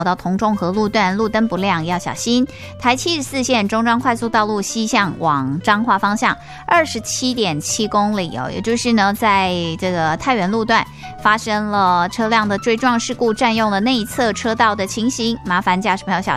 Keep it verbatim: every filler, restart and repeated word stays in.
到同中和路段路灯不亮要小心。台七十四线中彰快速道路西向往彰化方向二十七点七公里哦，也就是呢，在这个太原路段发生了车辆的追撞事故，占用了内侧车道的情形，麻烦驾驶朋友小心。